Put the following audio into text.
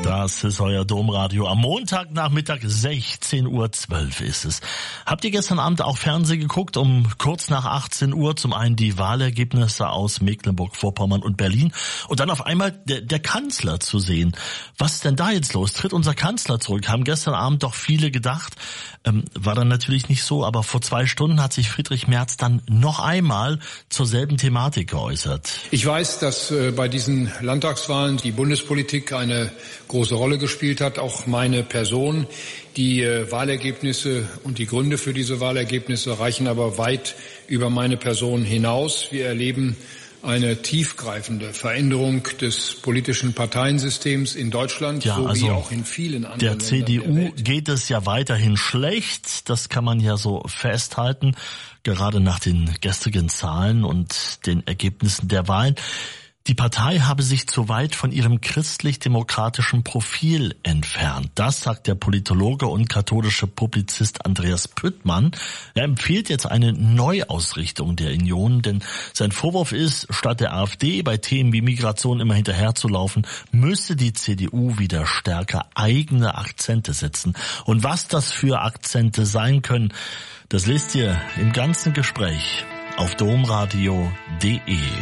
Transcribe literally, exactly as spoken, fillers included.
Das ist euer Domradio. Am Montagnachmittag sechzehn Uhr zwölf ist es. Habt ihr gestern Abend auch Fernsehen geguckt, um kurz nach achtzehn Uhr zum einen die Wahlergebnisse aus Mecklenburg-Vorpommern und Berlin und dann auf einmal der, der Kanzler zu sehen? Was ist denn da jetzt los? Tritt unser Kanzler zurück? Haben gestern Abend doch viele gedacht. Ähm, war dann natürlich nicht so, aber vor zwei Stunden hat sich Friedrich Merz dann noch einmal zur selben Thematik geäußert. Ich weiß, dass äh, bei diesen Landtagswahlen die Bundespolitik eine große Rolle gespielt hat, auch meine Person. Die äh, Wahlergebnisse und die Gründe für diese Wahlergebnisse reichen aber weit über meine Person hinaus. Wir erleben eine tiefgreifende Veränderung des politischen Parteiensystems in Deutschland, ja, sowie also auch in vielen anderen der C D U Ländern der Welt. Geht es ja weiterhin schlecht, das kann man ja so festhalten, gerade nach den gestrigen Zahlen und den Ergebnissen der Wahlen. Die Partei habe sich zu weit von ihrem christlich-demokratischen Profil entfernt. Das sagt der Politologe und katholische Publizist Andreas Püttmann. Er empfiehlt jetzt eine Neuausrichtung der Union, denn sein Vorwurf ist, statt der AfD bei Themen wie Migration immer hinterherzulaufen, müsse die C D U wieder stärker eigene Akzente setzen. Und was das für Akzente sein können, das lest ihr im ganzen Gespräch auf domradio punkt de.